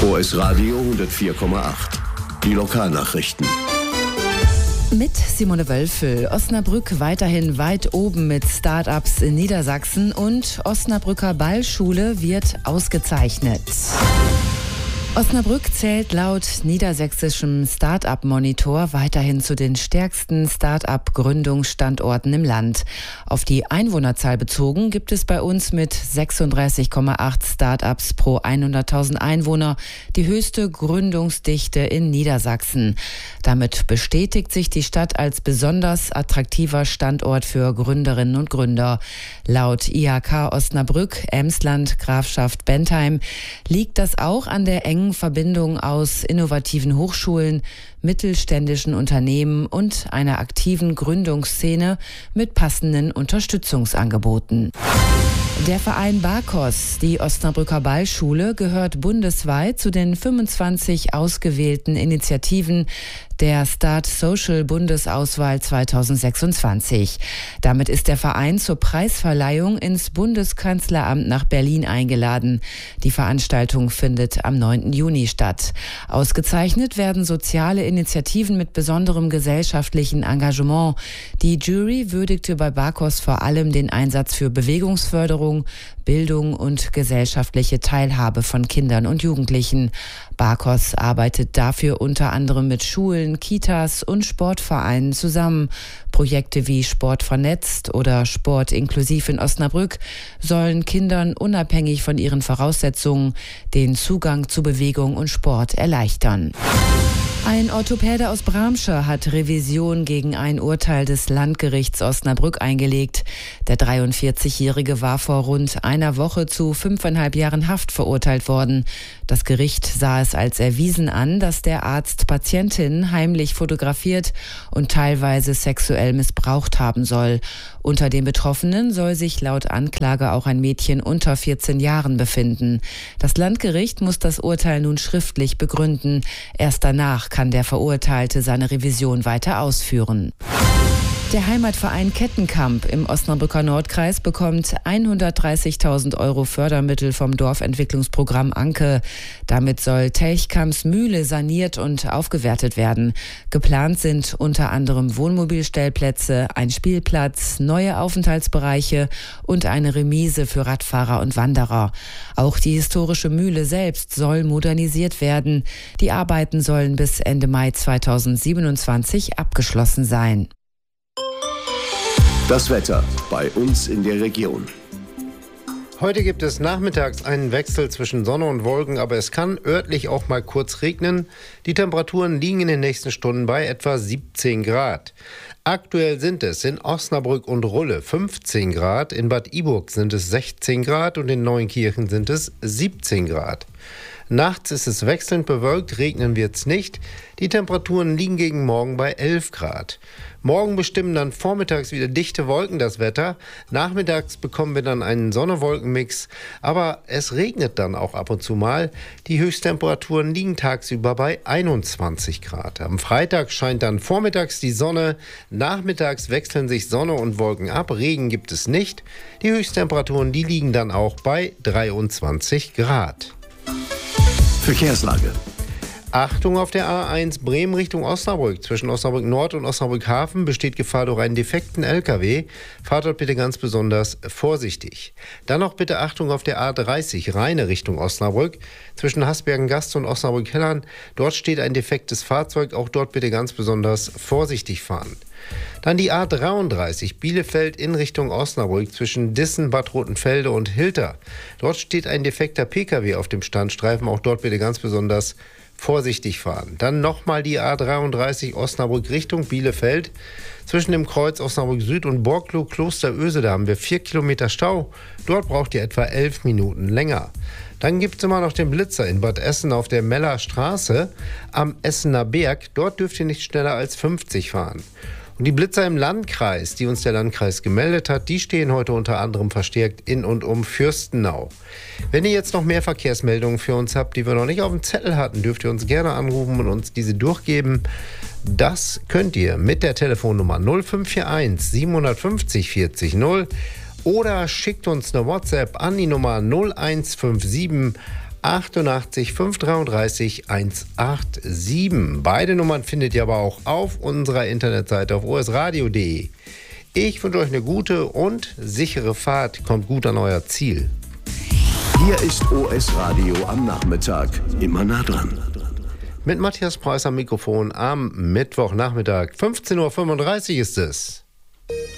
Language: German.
OS Radio 104,8. Die Lokalnachrichten. Mit Simone Wölfel. Osnabrück weiterhin weit oben mit Start-ups in Niedersachsen und Osnabrücker Ballschule wird ausgezeichnet. Osnabrück zählt laut niedersächsischem Start-up-Monitor weiterhin zu den stärksten Start-up-Gründungsstandorten im Land. Auf die Einwohnerzahl bezogen gibt es bei uns mit 36,8 Start-ups pro 100.000 Einwohner die höchste Gründungsdichte in Niedersachsen. Damit bestätigt sich die Stadt als besonders attraktiver Standort für Gründerinnen und Gründer. Laut IHK Osnabrück, Emsland, Grafschaft Bentheim liegt das auch an der engen Verbindung aus innovativen Hochschulen, mittelständischen Unternehmen und einer aktiven Gründungsszene mit passenden Unterstützungsangeboten. Der Verein BAKOS, die Osnabrücker Ballschule, gehört bundesweit zu den 25 ausgewählten Initiativen der Start Social Bundesauswahl 2026. Damit ist der Verein zur Preisverleihung ins Bundeskanzleramt nach Berlin eingeladen. Die Veranstaltung findet am 9. Juni statt. Ausgezeichnet werden soziale Initiativen mit besonderem gesellschaftlichen Engagement. Die Jury würdigte bei BAKOS vor allem den Einsatz für Bewegungsförderung, Bildung und gesellschaftliche Teilhabe von Kindern und Jugendlichen. BAKOS arbeitet dafür unter anderem mit Schulen, Kitas und Sportvereinen zusammen. Projekte wie Sport vernetzt oder Sport inklusiv in Osnabrück sollen Kindern unabhängig von ihren Voraussetzungen den Zugang zu Bewegung und Sport erleichtern. Ein Orthopäde aus Bramsche hat Revision gegen ein Urteil des Landgerichts Osnabrück eingelegt. Der 43-Jährige war vor rund einer Woche zu 5,5 Jahren Haft verurteilt worden. Das Gericht sah es als erwiesen an, dass der Arzt Patientinnen heimlich fotografiert und teilweise sexuell missbraucht haben soll. Unter den Betroffenen soll sich laut Anklage auch ein Mädchen unter 14 Jahren befinden. Das Landgericht muss das Urteil nun schriftlich begründen. Erst danach kann der Verurteilte seine Revision weiter ausführen. Der Heimatverein Kettenkamp im Osnabrücker Nordkreis bekommt 130.000 € Fördermittel vom Dorfentwicklungsprogramm Anke. Damit soll Telchkamps Mühle saniert und aufgewertet werden. Geplant sind unter anderem Wohnmobilstellplätze, ein Spielplatz, neue Aufenthaltsbereiche und eine Remise für Radfahrer und Wanderer. Auch die historische Mühle selbst soll modernisiert werden. Die Arbeiten sollen bis Ende Mai 2027 abgeschlossen sein. Das Wetter bei uns in der Region. Heute gibt es nachmittags einen Wechsel zwischen Sonne und Wolken, aber es kann örtlich auch mal kurz regnen. Die Temperaturen liegen in den nächsten Stunden bei etwa 17 Grad. Aktuell sind es in Osnabrück und Rulle 15 Grad, in Bad Iburg sind es 16 Grad und in Neuenkirchen sind es 17 Grad. Nachts ist es wechselnd bewölkt, regnen wird es nicht. Die Temperaturen liegen gegen morgen bei 11 Grad. Morgen bestimmen dann vormittags wieder dichte Wolken das Wetter. Nachmittags bekommen wir dann einen Sonne-Wolken-Mix. Aber es regnet dann auch ab und zu mal. Die Höchsttemperaturen liegen tagsüber bei 21 Grad. Am Freitag scheint dann vormittags die Sonne. Nachmittags wechseln sich Sonne und Wolken ab. Regen gibt es nicht. Die Höchsttemperaturen, die liegen dann auch bei 23 Grad. Verkehrslage. Achtung auf der A1 Bremen Richtung Osnabrück. Zwischen Osnabrück Nord und Osnabrück Hafen besteht Gefahr durch einen defekten LKW. Fahrt dort bitte ganz besonders vorsichtig. Dann noch bitte Achtung auf der A30 Rheine Richtung Osnabrück. Zwischen Hasbergen-Gast und Osnabrück-Hellern. Dort steht ein defektes Fahrzeug. Auch dort bitte ganz besonders vorsichtig fahren. Dann die A33 Bielefeld in Richtung Osnabrück zwischen Dissen, Bad Rotenfelde und Hilter. Dort steht ein defekter Pkw auf dem Standstreifen. Auch dort bitte ganz besonders vorsichtig fahren. Dann nochmal die A33 Osnabrück Richtung Bielefeld. Zwischen dem Kreuz Osnabrück Süd und Borklow Klosteröse, da haben wir 4 Kilometer Stau. Dort braucht ihr etwa 11 Minuten länger. Dann gibt es immer noch den Blitzer in Bad Essen auf der Meller Straße am Essener Berg. Dort dürft ihr nicht schneller als 50 fahren. Und die Blitzer im Landkreis, die uns der Landkreis gemeldet hat, die stehen heute unter anderem verstärkt in und um Fürstenau. Wenn ihr jetzt noch mehr Verkehrsmeldungen für uns habt, die wir noch nicht auf dem Zettel hatten, dürft ihr uns gerne anrufen und uns diese durchgeben. Das könnt ihr mit der Telefonnummer 0541 750 40 0 oder schickt uns eine WhatsApp an die Nummer 0157 88 533 187. Beide Nummern findet ihr aber auch auf unserer Internetseite auf osradio.de. Ich wünsche euch eine gute und sichere Fahrt. Kommt gut an euer Ziel. Hier ist OS Radio am Nachmittag. Immer nah dran. Mit Matthias Preuß am Mikrofon am Mittwochnachmittag. 15:35 Uhr ist es.